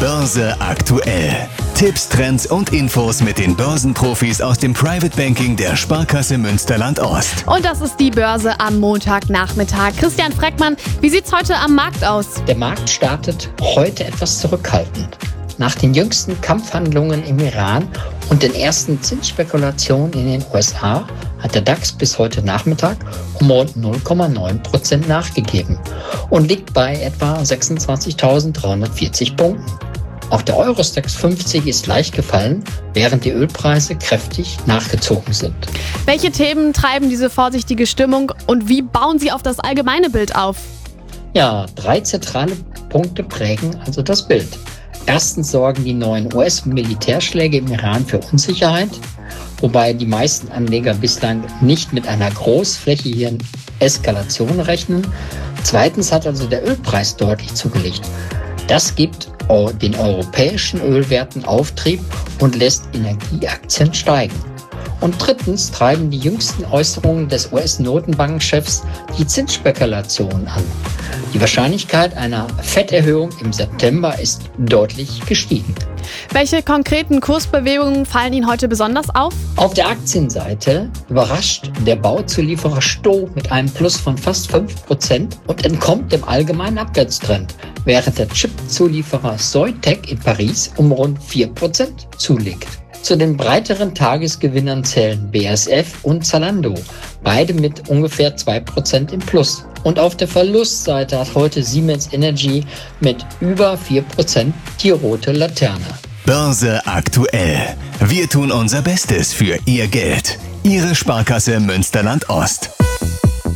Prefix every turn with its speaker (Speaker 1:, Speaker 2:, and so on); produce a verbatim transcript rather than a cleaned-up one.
Speaker 1: Börse aktuell. Tipps, Trends und Infos mit den Börsenprofis aus dem Private Banking der Sparkasse Münsterland-Ost.
Speaker 2: Und das ist die Börse am Montagnachmittag. Christian Freckmann, wie sieht's heute am Markt aus?
Speaker 3: Der Markt startet heute etwas zurückhaltend. Nach den jüngsten Kampfhandlungen im Iran und den ersten Zinsspekulationen in den U S A hat der DAX bis heute Nachmittag um rund null Komma neun Prozent nachgegeben und liegt bei etwa sechsundzwanzigtausenddreihundertvierzig Punkten. Auch der Eurostoxx fünfzig ist leicht gefallen, während die Ölpreise kräftig nachgezogen sind.
Speaker 2: Welche Themen treiben diese vorsichtige Stimmung und wie bauen sie auf das allgemeine Bild auf?
Speaker 3: Ja, drei zentrale Punkte prägen also das Bild. Erstens sorgen die neuen U S-Militärschläge im Iran für Unsicherheit, wobei die meisten Anleger bislang nicht mit einer großflächigen Eskalation rechnen. Zweitens hat also der Ölpreis deutlich zugelegt. Das gibt den europäischen Ölwerten Auftrieb und lässt Energieaktien steigen. Und drittens treiben die jüngsten Äußerungen des U S-Notenbankchefs die Zinsspekulation an. Die Wahrscheinlichkeit einer Fed-Erhöhung im September ist deutlich gestiegen.
Speaker 2: Welche konkreten Kursbewegungen fallen Ihnen heute besonders auf?
Speaker 3: Auf der Aktienseite überrascht der Bauzulieferer Sto mit einem Plus von fast fünf Prozent und entkommt dem allgemeinen Abwärtstrend, während der Chip-Zulieferer Soitec in Paris um rund vier Prozent zulegt. Zu den breiteren Tagesgewinnern zählen B A S F und Zalando, beide mit ungefähr zwei Prozent im Plus. Und auf der Verlustseite hat heute Siemens Energy mit über vier Prozent die rote Laterne.
Speaker 1: Börse aktuell. Wir tun unser Bestes für Ihr Geld. Ihre Sparkasse Münsterland-Ost.